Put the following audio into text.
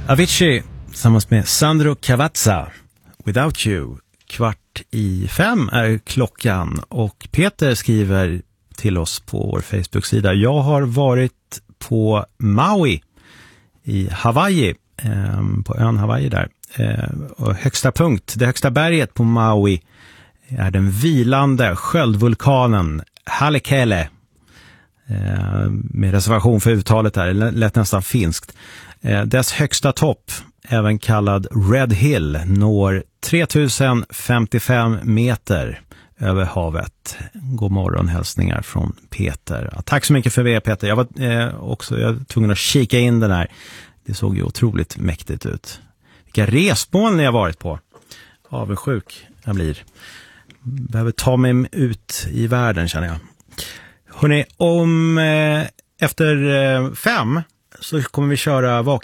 Avicii tillsammans med Sandro Cavazza, Without You. 4:45 är klockan och Peter skriver till oss på vår Facebook-sida: jag har varit på Maui i Hawaii, på ön Hawaii där. Och det högsta berget på Maui är den vilande sköldvulkanen Halekele. Med reservation för uttalet där, det lät nästan finskt. Dess högsta topp, även kallad Red Hill, når 3055 meter över havet. God morgon, hälsningar från Peter. Ja, tack så mycket för det, Peter. Jag var jag var tvungen att kika in den här. Det såg ju otroligt mäktigt ut. Vilka resmål ni har varit på. Avundsjuk jag blir. Behöver ta mig ut i världen, känner jag. Hörrni, efter 5 så kommer vi köra